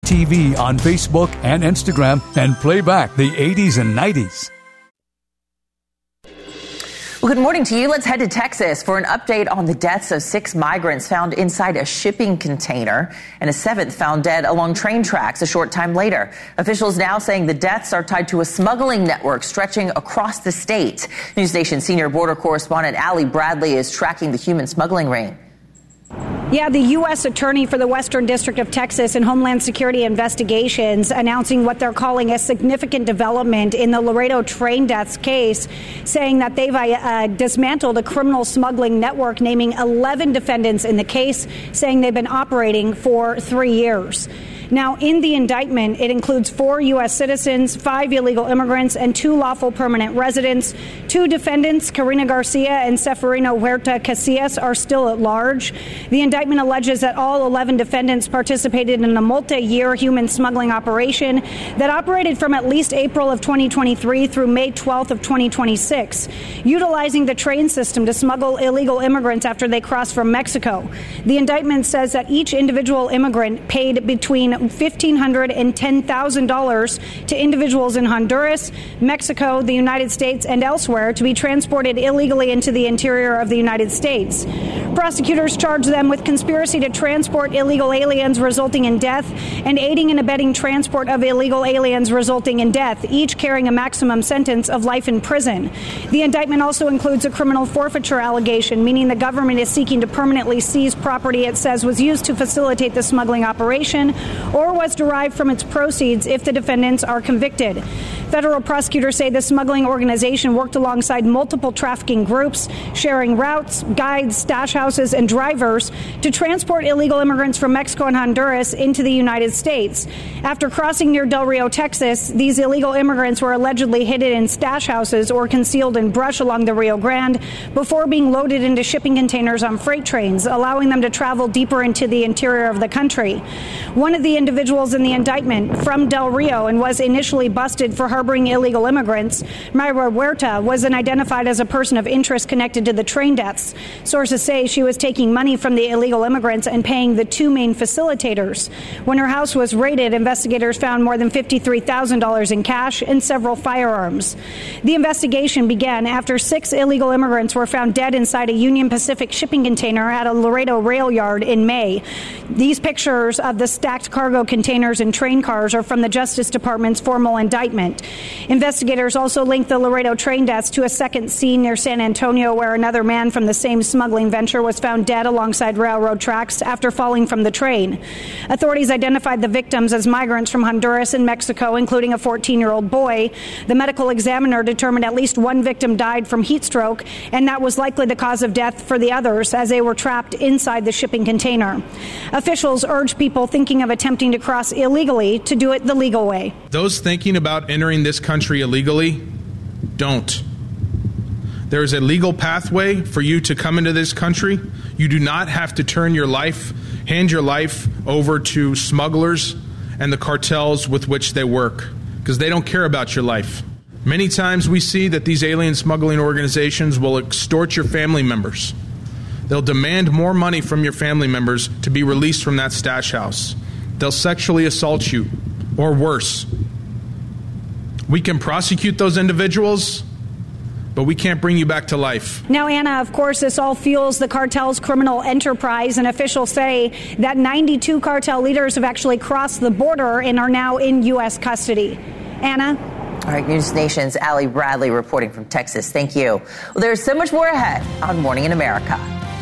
TV on Facebook and Instagram and play back the 80s and 90s. Well, good morning to you. Let's head to Texas for an update on the deaths of 6 migrants found inside a shipping container and a 7th found dead along train tracks a short time later. Officials now saying the deaths are tied to a smuggling network stretching across the state. News Nation senior border correspondent Ali Bradley is tracking the human smuggling ring. Yeah, the U.S. Attorney for the Western District of Texas and Homeland Security Investigations announcing what they're calling a significant development in the Laredo train deaths case, saying that they've dismantled a criminal smuggling network, naming 11 defendants in the case, saying they've been operating for 3 years. Now, in the indictment, it includes 4 U.S. citizens, 5 illegal immigrants, and 2 lawful permanent residents. 2 defendants, Karina Garcia and Seferino Huerta Casillas, are still at large. The indictment alleges that all 11 defendants participated in a multi-year human smuggling operation that operated from at least April of 2023 through May 12th of 2026, utilizing the train system to smuggle illegal immigrants after they crossed from Mexico. The indictment says that each individual immigrant paid between $1,500 and $10,000 to individuals in Honduras, Mexico, the United States, and elsewhere to be transported illegally into the interior of the United States. Prosecutors charge them with conspiracy to transport illegal aliens resulting in death and aiding and abetting transport of illegal aliens resulting in death, each carrying a maximum sentence of life in prison. The indictment also includes a criminal forfeiture allegation, meaning the government is seeking to permanently seize property it says was used to facilitate the smuggling operation or was derived from its proceeds if the defendants are convicted. Federal prosecutors say the smuggling organization worked alongside multiple trafficking groups, sharing routes, guides, stash houses, and drivers to transport illegal immigrants from Mexico and Honduras into the United States. After crossing near Del Rio, Texas, these illegal immigrants were allegedly hidden in stash houses or concealed in brush along the Rio Grande before being loaded into shipping containers on freight trains, allowing them to travel deeper into the interior of the country. One of the individuals in the indictment from Del Rio and was initially busted for harboring illegal immigrants, Mayra Huerta, wasn't identified as a person of interest connected to the train deaths. Sources say she was taking money from the illegal immigrants and paying the 2 main facilitators. When her house was raided, investigators found more than $53,000 in cash and several firearms. The investigation began after 6 illegal immigrants were found dead inside a Union Pacific shipping container at a Laredo rail yard in May. These pictures of the stacked cargo containers and train cars are from the Justice Department's formal indictment. Investigators also linked the Laredo train deaths to a second scene near San Antonio where another man from the same smuggling venture was found dead alongside railroad tracks after falling from the train. Authorities identified the victims as migrants from Honduras and Mexico, including a 14-year-old boy. The medical examiner determined at least 1 victim died from heat stroke, and that was likely the cause of death for the others as they were trapped inside the shipping container. Officials urge people thinking of attempting to cross illegally to do it the legal way. Those thinking about entering this country illegally, don't. There is a legal pathway for you to come into this country. You do not have to hand your life over to smugglers and the cartels with which they work, because they don't care about your life. Many times we see that these alien smuggling organizations will extort your family members. They'll demand more money from your family members to be released from that stash house. They'll sexually assault you, or worse. We can prosecute those individuals, but we can't bring you back to life. Now, Anna, of course, this all fuels the cartel's criminal enterprise, and officials say that 92 cartel leaders have actually crossed the border and are now in U.S. custody. Anna? All right, News Nation's Ali Bradley reporting from Texas. Thank you. Well, there's so much more ahead on Morning in America.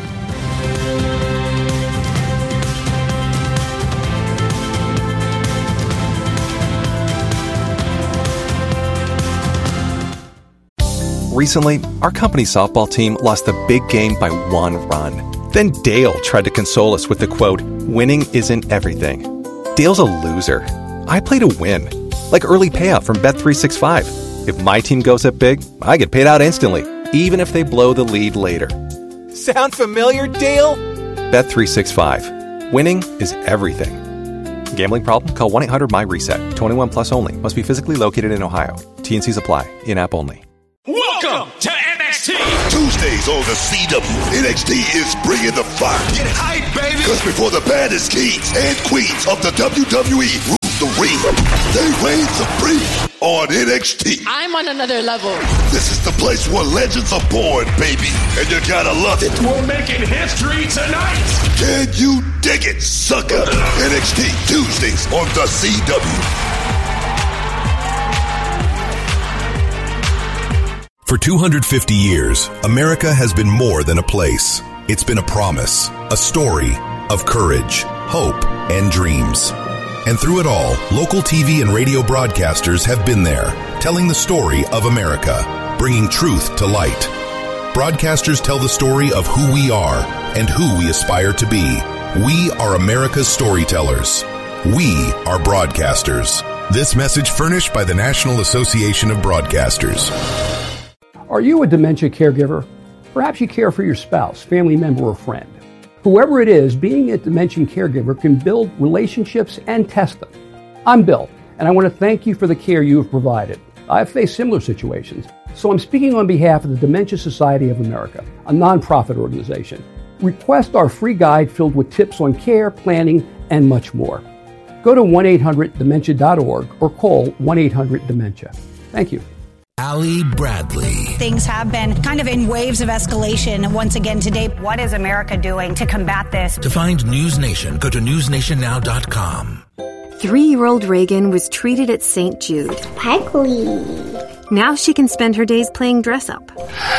Recently, our company's softball team lost the big game by 1 run. Then Dale tried to console us with the quote, "Winning isn't everything." Dale's a loser. I play to win. Like early payout from Bet365. If my team goes up big, I get paid out instantly, even if they blow the lead later. Sound familiar, Dale? Bet365. Winning is everything. Gambling problem? Call 1-800-MY-RESET. 21 plus only. Must be physically located in Ohio. T&Cs apply. In-app only. Welcome to MST NXT. Tuesdays on the CW, NXT is bringing the fire. Get hype, baby. Because before the baddest kings and queens of the WWE rule the ring, they reign supreme on NXT. I'm on another level. This is the place where legends are born, baby, and you gotta love it. We're making history tonight. Can you dig it, sucker? NXT Tuesdays on the CW. For 250 years, America has been more than a place. It's been a promise, a story of courage, hope, and dreams. And through it all, local TV and radio broadcasters have been there, telling the story of America, bringing truth to light. Broadcasters tell the story of who we are and who we aspire to be. We are America's storytellers. We are broadcasters. This message furnished by the National Association of Broadcasters. Are you a dementia caregiver? Perhaps you care for your spouse, family member, or friend. Whoever it is, being a dementia caregiver can build relationships and test them. I'm Bill, and I want to thank you for the care you have provided. I've faced similar situations, so I'm speaking on behalf of the Dementia Society of America, a nonprofit organization. Request our free guide filled with tips on care, planning, and much more. Go to 1-800-DEMENTIA.org or call 1-800-DEMENTIA. Thank you. Ali Bradley. Things have been kind of in waves of escalation once again today. What is America doing to combat this? To find News Nation, go to newsnationnow.com. 3-year-old Reagan was treated at St. Jude. Sparkly. Now she can spend her days playing dress-up.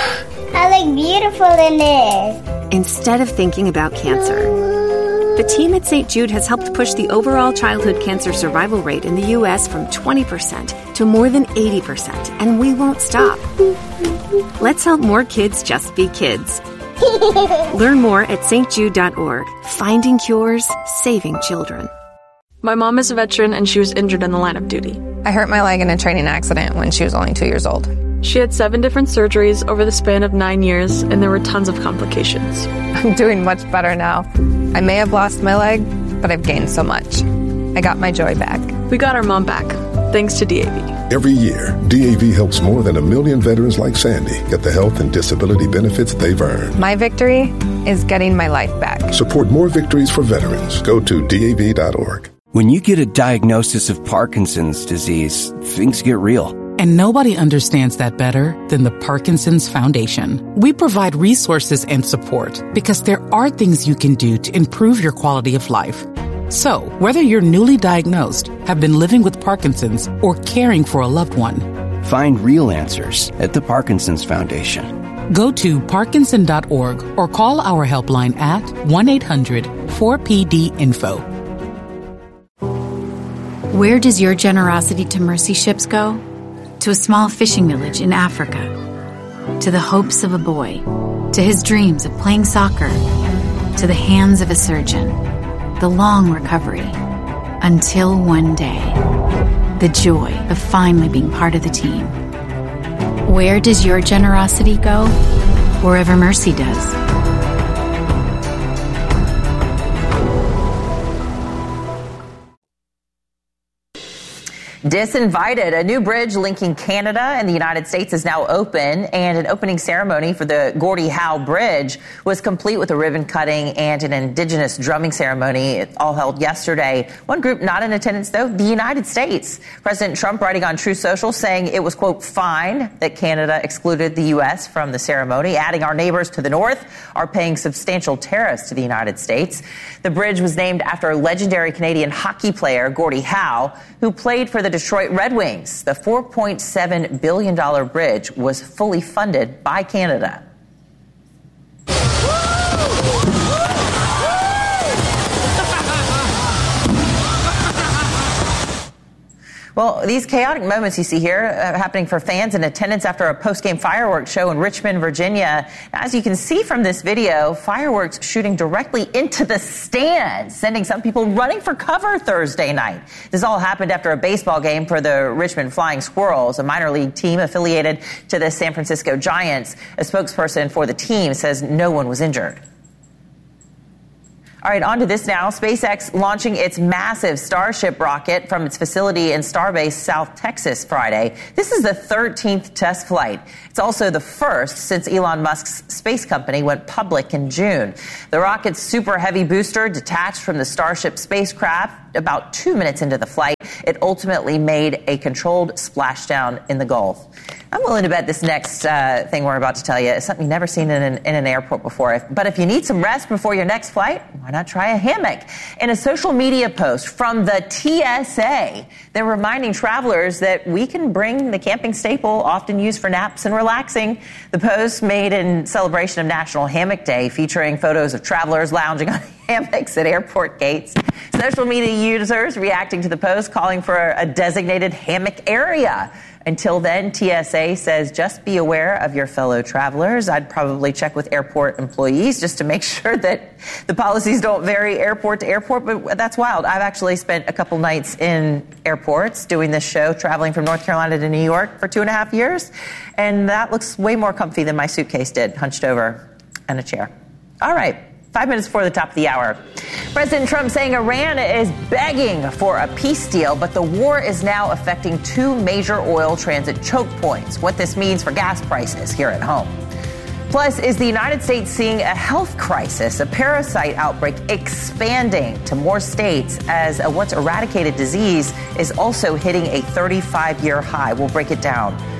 I look beautiful in this. Instead of thinking about cancer. The team at St. Jude has helped push the overall childhood cancer survival rate in the U.S. from 20% to more than 80%, and we won't stop. Let's help more kids just be kids. Learn more at stjude.org. Finding cures, saving children. My mom is a veteran and she was injured in the line of duty. I hurt my leg in a training accident when she was only 2 years old. She had 7 different surgeries over the span of 9 years, and there were tons of complications. I'm doing much better now. I may have lost my leg, but I've gained so much. I got my joy back. We got our mom back, thanks to DAV. Every year, DAV helps more than 1 million veterans like Sandy get the health and disability benefits they've earned. My victory is getting my life back. Support more victories for veterans. Go to DAV.org. When you get a diagnosis of Parkinson's disease, things get real. And nobody understands that better than the Parkinson's Foundation. We provide resources and support because there are things you can do to improve your quality of life. So, whether you're newly diagnosed, have been living with Parkinson's, or caring for a loved one, find real answers at the Parkinson's Foundation. Go to Parkinson.org or call our helpline at 1-800-4PD-INFO. Where does your generosity to mercy ships go? To a small fishing village in Africa, to the hopes of a boy, to his dreams of playing soccer, to the hands of a surgeon, the long recovery, until one day, the joy of finally being part of the team. Where does your generosity go? Wherever mercy does. Disinvited. A new bridge linking Canada and the United States is now open, and an opening ceremony for the Gordie Howe Bridge was complete with a ribbon cutting and an Indigenous drumming ceremony. It all held yesterday. One group not in attendance, though, the United States. President Trump writing on Truth Social saying it was, quote, fine that Canada excluded the U.S. from the ceremony, adding our neighbors to the north are paying substantial tariffs to the United States. The bridge was named after legendary Canadian hockey player Gordie Howe, who played for the Detroit Red Wings. The $4.7 billion bridge was fully funded by Canada. Well, these chaotic moments you see here are happening for fans in attendance after a post-game fireworks show in Richmond, Virginia. As you can see from this video, fireworks shooting directly into the stands, sending some people running for cover Thursday night. This all happened after a baseball game for the Richmond Flying Squirrels, a minor league team affiliated to the San Francisco Giants. A spokesperson for the team says no one was injured. All right, on to this now. SpaceX launching its massive Starship rocket from its facility in Starbase, South Texas, Friday. This is the 13th test flight. It's also the first since Elon Musk's space company went public in June. The rocket's Super Heavy booster detached from the Starship spacecraft about 2 minutes into the flight. It ultimately made a controlled splashdown in the Gulf. I'm willing to bet this next thing we're about to tell you is something you've never seen in an airport before. But if you need some rest before your next flight, why not try a hammock? In a social media post from the TSA, they're reminding travelers that we can bring the camping staple often used for naps and relaxing. The post made in celebration of National Hammock Day, featuring photos of travelers lounging on hammocks at airport gates. Social media users reacting to the post, calling for a designated hammock area. Until then, TSA says just be aware of your fellow travelers. I'd probably check with airport employees just to make sure that the policies don't vary airport to airport, but that's wild. I've actually spent a couple nights in airports doing this show, traveling from North Carolina to New York for 2.5 years, and that looks way more comfy than my suitcase did, hunched over in a chair. All right. 5 minutes before the top of the hour. President Trump saying Iran is begging for a peace deal, but the war is now affecting 2 major oil transit choke points. What this means for gas prices here at home. Plus, is the United States seeing a health crisis, a parasite outbreak expanding to more states as a once eradicated disease is also hitting a 35-year high? We'll break it down